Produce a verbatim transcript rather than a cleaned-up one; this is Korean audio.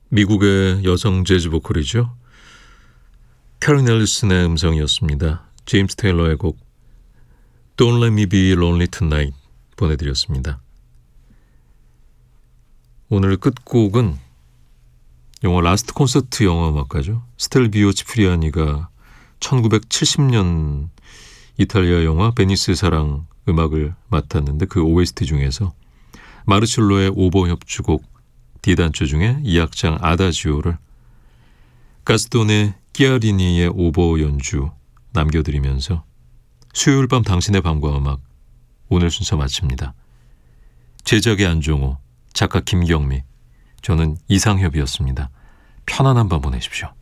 미국의 여성 재즈 보컬이죠. 캐리 넬리슨의 음성이었습니다. 제임스 테일러의 곡 Don't Let Me Be Lonely Tonight 보내드렸습니다. 오늘 끝곡은 영화 라스트 콘서트 영화 음악가죠. 스텔비오 치프리아니가 천구백칠십 년 이탈리아 영화 베니스의 사랑 음악을 맡았는데 그 오에스티 중에서 마르첼로의 오보 협주곡 D단조 중에 이 악장 아다지오를 가스도네 끼아리니의 오보 연주 남겨드리면서 수요일 밤 당신의 밤과 음악 오늘 순서 마칩니다. 제작의 안종호, 작가 김경미, 저는 이상협이었습니다. 편안한 밤 보내십시오.